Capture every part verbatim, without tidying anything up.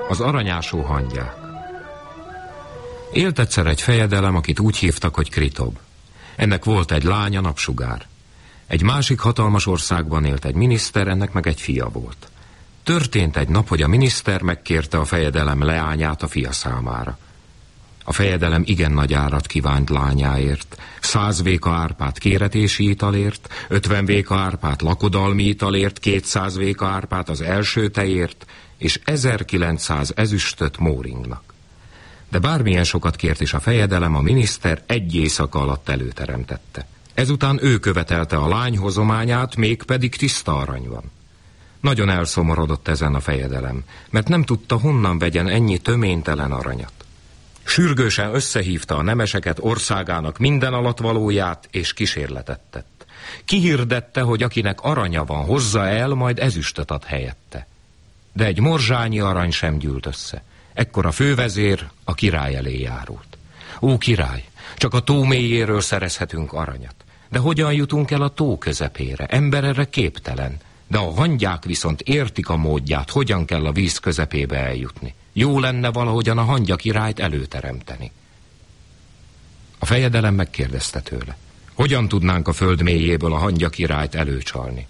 Az aranyásó hangyák. Élt egyszer egy fejedelem, akit úgy hívtak, hogy Kritob. Ennek volt egy lánya, Napsugár. Egy másik hatalmas országban élt egy miniszter, ennek meg egy fia volt. Történt egy nap, hogy a miniszter megkérte a fejedelem leányát a fia számára. A fejedelem igen nagy árat kívánt lányáért, száz véka árpát kéretési italért, ötven véka árpát lakodalmi italért, kétszáz véka árpát az első tejért, és ezerkilencszáz ezüstöt Móringnak. De bármilyen sokat kért is a fejedelem, a miniszter egy éjszaka alatt előteremtette. Ezután ő követelte a lány hozományát, mégpedig tiszta arany van. Nagyon elszomorodott ezen a fejedelem, mert nem tudta, honnan vegyen ennyi töménytelen aranyat. Sürgősen összehívta a nemeseket, országának minden alatvalóját, és kísérletet tett. Kihirdette, hogy akinek aranya van, hozza el, majd ezüstöt ad helyette. De egy morzsányi arany sem gyűlt össze. Ekkor a fővezér a király elé járult. Ó, király, csak a tó mélyéről szerezhetünk aranyat. De hogyan jutunk el a tó közepére? Ember erre képtelen. De a hangyák viszont értik a módját, hogyan kell a víz közepébe eljutni. Jó lenne valahogyan a hangya királyt előteremteni. A fejedelem megkérdezte tőle, hogyan tudnánk a föld mélyéből a hangya királyt előcsalni.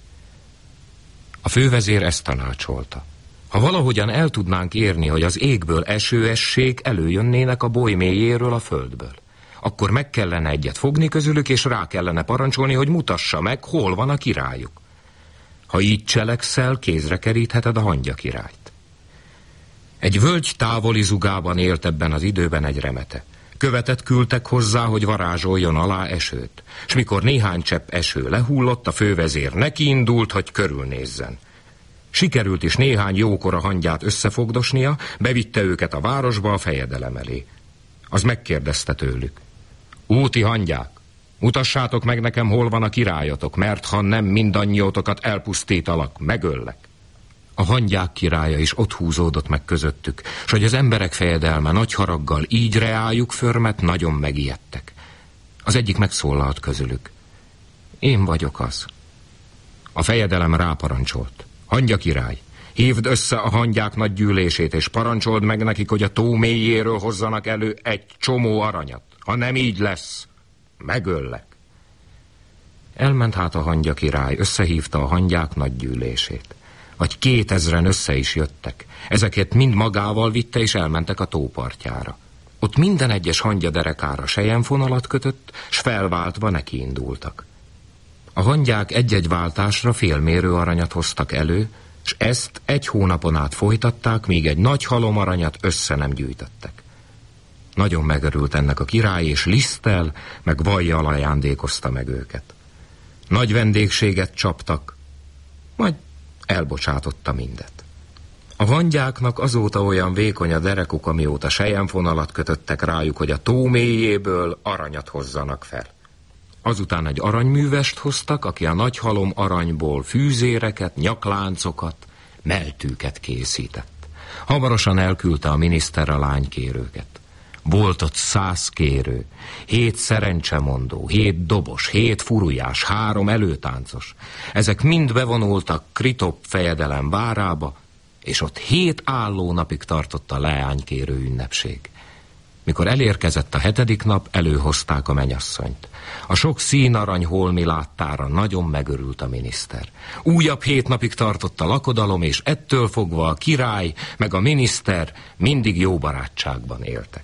A fővezér ezt tanácsolta. Ha valahogyan el tudnánk érni, hogy az égből eső essék, előjönnének a boly mélyéről a földből. Akkor meg kellene egyet fogni közülük, és rá kellene parancsolni, hogy mutassa meg, hol van a királyuk. Ha így cselekszel, kézre kerítheted a hangya királyt. Egy völgy távoli zugában élt ebben az időben egy remete. Követet küldtek hozzá, hogy varázsoljon alá esőt. S mikor néhány csepp eső lehullott, a fővezér nekiindult, hogy körülnézzen. Sikerült is néhány jókora hangyát összefogdosnia, bevitte őket a városba a fejedelem elé. Az megkérdezte tőlük. Úti hangyák, mutassátok meg nekem, hol van a királyotok, mert ha nem, mindannyiótokat elpusztítalak, megöllek. A hangyák királya is ott húzódott meg közöttük, s hogy az emberek fejedelme nagy haraggal így reáljuk förmet, nagyon megijedtek. Az egyik megszólalt közülük. Én vagyok az. A fejedelem ráparancsolt. Hangya király, hívd össze a hangyák nagy gyűlését, és parancsold meg nekik, hogy a tó mélyéről hozzanak elő egy csomó aranyat. Ha nem így lesz, megöllek. Elment hát a hangya király, összehívta a hangyák nagy gyűlését. Vagy kétezren össze is jöttek. Ezeket mind magával vitte, és elmentek a tópartjára. Ott minden egyes hangya derekára selyemfonalat kötött, s felváltva nekiindultak. A hangyák egy-egy váltásra félmérő aranyat hoztak elő, s ezt egy hónapon át folytatták, míg egy nagy halom aranyat össze nem gyűjtöttek. Nagyon megörült ennek a király, és liszttel, meg vajjal ajándékozta meg őket. Nagy vendégséget csaptak, majd elbocsátotta mindet. A hangyáknak azóta olyan vékony a derekuk, amióta selyemfonalat kötöttek rájuk, hogy a tó mélyéből aranyat hozzanak fel. Azután egy aranyművest hoztak, aki a nagy halom aranyból fűzéreket, nyakláncokat, meltűket készített. Hamarosan elküldte a miniszter a lánykérőket. Volt ott száz kérő, hét szerencsemondó, hét dobos, hét furujás, három előtáncos. Ezek mind bevonultak Kritob fejedelem várába, és ott hét álló napig tartott a leánykérő ünnepség. Mikor elérkezett a hetedik nap, előhozták a menyasszonyt. A sok színarany holmi láttára nagyon megörült a miniszter. Újabb hét napig tartott a lakodalom, és ettől fogva a király meg a miniszter mindig jó barátságban éltek.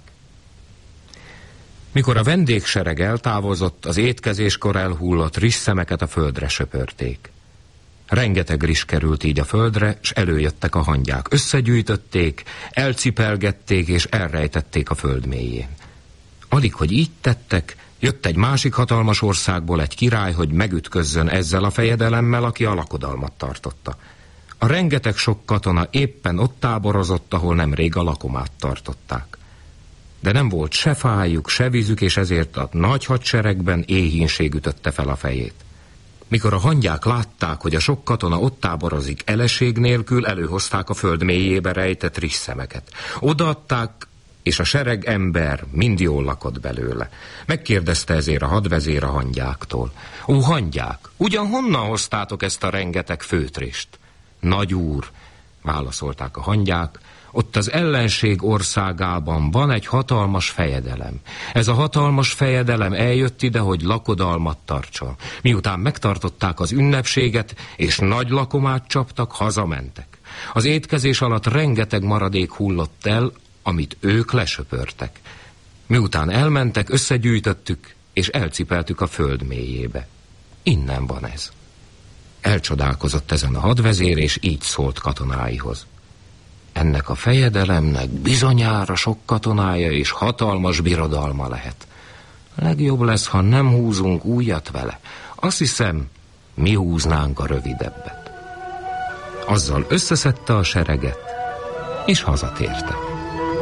Mikor a vendégsereg eltávozott, az étkezéskor elhullott rizsszemeket a földre söpörték. Rengeteg rizs került így a földre, s előjöttek a hangyák. Összegyűjtötték, elcipelgették és elrejtették a föld mélyén. Alig, hogy így tettek, jött egy másik hatalmas országból egy király, hogy megütközzön ezzel a fejedelemmel, aki a lakodalmat tartotta. A rengeteg sok katona éppen ott táborozott, ahol nemrég a lakomát tartották. De nem volt se fájuk, se vízük, és ezért a nagy hadseregben éhínség ütötte fel a fejét. Mikor a hangyák látták, hogy a sok katona ott táborozik eleség nélkül, előhozták a föld mélyébe rejtett rizsszemeket. Odaadták, és a sereg ember mind jól lakott belőle. Megkérdezte ezért a hadvezér a hangyáktól. Ó, hangyák, ugyan honnan hoztátok ezt a rengeteg főtrist? Nagy úr, válaszolták a hangyák, ott az ellenség országában van egy hatalmas fejedelem. Ez a hatalmas fejedelem eljött ide, hogy lakodalmat tartson. Miután megtartották az ünnepséget, és nagy lakomát csaptak, hazamentek. Az étkezés alatt rengeteg maradék hullott el, amit ők lesöpörtek. Miután elmentek, összegyűjtöttük, és elcipeltük a föld mélyébe. Innen van ez. Elcsodálkozott ezen a hadvezér, és így szólt katonáihoz. Ennek a fejedelemnek bizonyára sok katonája és hatalmas birodalma lehet. Legjobb lesz, ha nem húzunk újat vele. Azt hiszem, mi húznánk a rövidebbet. Azzal összeszedte a sereget, és hazatértek.